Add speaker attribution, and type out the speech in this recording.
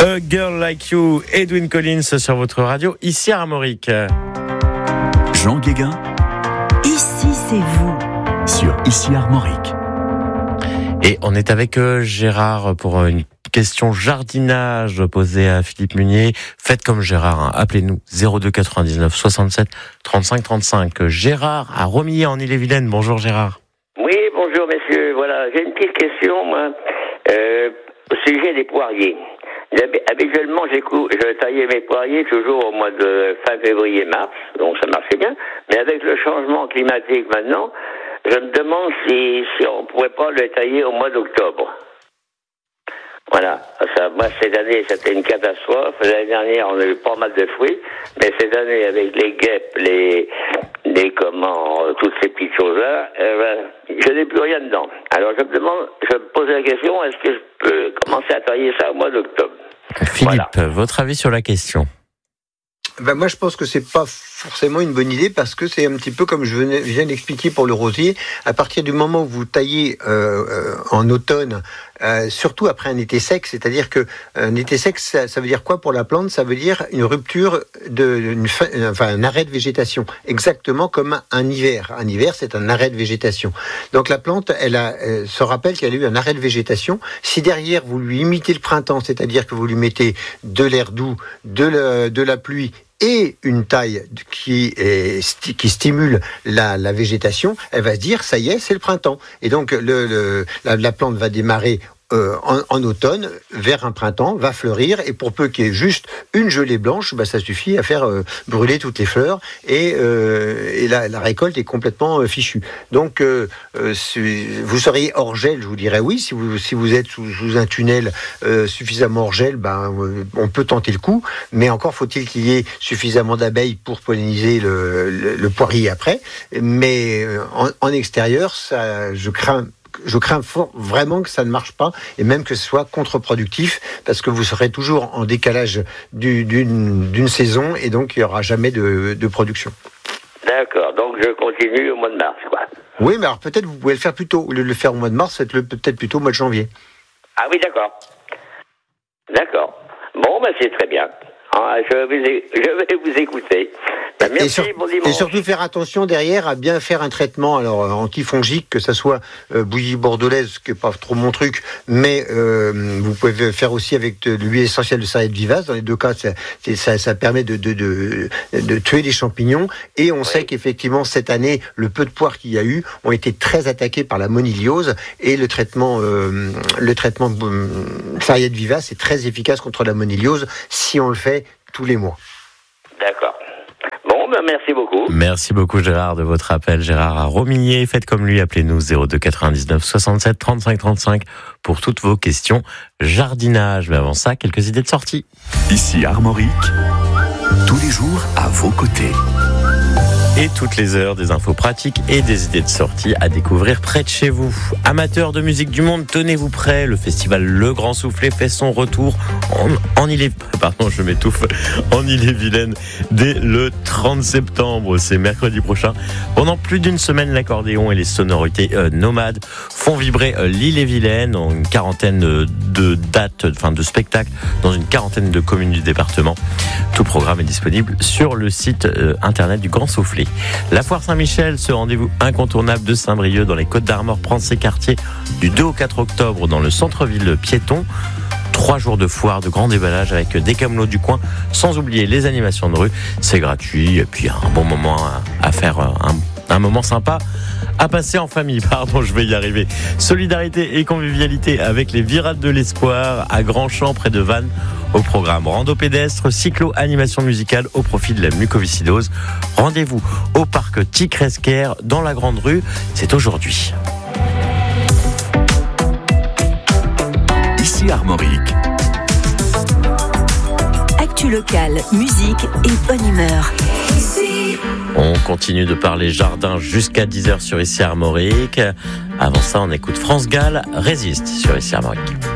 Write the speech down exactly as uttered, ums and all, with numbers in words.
Speaker 1: A Girl Like You, Edwyn Collins sur votre radio, ici à Armorique.
Speaker 2: Jean Guéguin.
Speaker 3: Ici, c'est vous.
Speaker 2: Sur Ici Armorique.
Speaker 1: Et on est avec Gérard pour une question jardinage posée à Philippe Munier. Faites comme Gérard, hein. Appelez-nous zéro deux quatre-vingt-dix-neuf soixante-sept trente-cinq trente-cinq. Gérard à Romilly en Ille-et-Vilaine. Bonjour Gérard.
Speaker 4: Oui, bonjour messieurs. Voilà, j'ai une petite question moi, euh, au sujet des poiriers. Habituellement, je taillais mes poiriers toujours au mois de fin février-mars, donc ça marchait bien. Mais avec le changement climatique maintenant, je me demande si, si on ne pourrait pas le tailler au mois d'octobre. Voilà. Ça, moi, cette année, c'était une catastrophe. L'année dernière, on a eu pas mal de fruits. Mais cette année, avec les guêpes, les, les comment, toutes ces petites choses-là, euh, je n'ai plus rien dedans. Alors, je me demande, je me pose la question, est-ce que je peux commencer à tailler ça au mois d'octobre?
Speaker 1: Philippe,
Speaker 4: voilà.
Speaker 1: Votre avis sur la question?
Speaker 5: Ben moi, je pense que c'est pas forcément une bonne idée parce que c'est un petit peu comme je viens d'expliquer pour le rosier. À partir du moment où vous taillez euh, euh, en automne, euh, surtout après un été sec, c'est-à-dire que un été sec, ça, ça veut dire quoi pour la plante? Ça veut dire une rupture de, une fin, enfin un arrêt de végétation, exactement comme un hiver. Un hiver, c'est un arrêt de végétation. Donc la plante, elle, a, elle se rappelle qu'elle a eu un arrêt de végétation. Si derrière vous lui imitez le printemps, c'est-à-dire que vous lui mettez de l'air doux, de, le, de la pluie et une taille qui, est, qui stimule la, la végétation, elle va se dire, ça y est, c'est le printemps. Et donc, le, le, la, la plante va démarrer euh, en, en automne, vers un printemps, va fleurir, et pour peu qu'il y ait juste une gelée blanche, bah, ça suffit à faire euh, brûler toutes les fleurs, et, euh, et la, la récolte est complètement euh, fichue. Donc, euh, euh, vous seriez hors gel, je vous dirais oui, si vous, si vous êtes sous, sous un tunnel euh, suffisamment hors gel, ben, euh, on peut tenter le coup, mais encore faut-il qu'il y ait suffisamment d'abeilles pour polliniser le, le, le poirier après. Mais en, en extérieur, ça, je crains Je crains fort, vraiment que ça ne marche pas et même que ce soit contre-productif parce que vous serez toujours en décalage du, d'une, d'une saison et donc il n'y aura jamais de, de production.
Speaker 4: D'accord, donc je continue au mois de mars, quoi.
Speaker 5: Oui, mais alors peut-être vous pouvez le faire plus tôt. Au lieu de le faire au mois de mars, faites-le peut-être plutôt au mois de janvier.
Speaker 4: Ah oui, d'accord. D'accord. Bon, ben c'est très bien. Ah, je, vais, je vais vous écouter. Ben, merci,
Speaker 5: et, sur,
Speaker 4: bon dimanche.
Speaker 5: Et surtout faire attention derrière à bien faire un traitement alors antifongique, que ça soit euh, bouillie bordelaise, qui n'est pas trop mon truc, mais euh, vous pouvez faire aussi avec de l'huile essentielle de sarriette vivace. Dans les deux cas, ça, ça, ça permet de, de, de, de tuer les champignons. Et on oui. sait qu'effectivement, cette année, le peu de poires qu'il y a eu ont été très attaqués par la moniliose. Et le traitement, euh, le traitement euh, sarriette vivace est très efficace contre la moniliose si on le fait tous les mois.
Speaker 4: D'accord. Bon, ben merci beaucoup.
Speaker 1: Merci beaucoup Gérard de votre appel. Gérard à Romilly. Faites comme lui, appelez-nous zéro deux quatre-vingt-dix-neuf soixante-sept trente-cinq trente-cinq pour toutes vos questions jardinage. Mais avant ça, quelques idées de sortie.
Speaker 2: Ici Armorique, tous les jours à vos côtés.
Speaker 1: Et toutes les heures, des infos pratiques et des idées de sortie à découvrir près de chez vous. Amateurs de musique du monde, tenez-vous prêts. Le festival Le Grand Soufflet fait son retour en, en Ille, pardon, je m'étouffe, en Ille-et-Vilaine dès le trente septembre. C'est mercredi prochain. Pendant plus d'une semaine, l'accordéon et les sonorités euh, nomades font vibrer euh, l'Ille-et-Vilaine en une quarantaine de dates, enfin de spectacles dans une quarantaine de communes du département. Tout programme est disponible sur le site euh, internet du Grand Soufflet. La Foire Saint-Michel, ce rendez-vous incontournable de Saint-Brieuc dans les Côtes-d'Armor, prend ses quartiers du deux au quatre octobre dans le centre-ville piéton. Trois jours de foire, de grands déballages avec des camelots du coin, sans oublier les animations de rue. C'est gratuit et puis un bon moment à, à faire, un, un moment sympa à passer en famille. Pardon, je vais y arriver. Solidarité et convivialité avec les Virades de l'Espoir à Grandchamp près de Vannes. Au programme rando pédestre, cyclo, animation musicale au profit de la mucoviscidose. Rendez-vous au parc Ticresquer dans la Grande Rue. C'est aujourd'hui.
Speaker 2: Ici Armorique.
Speaker 3: Actu locale, musique et bonne humeur.
Speaker 1: On continue de parler jardin jusqu'à dix heures sur Ici Armorique. Avant ça, on écoute France Gall, Résiste sur Ici Armorique.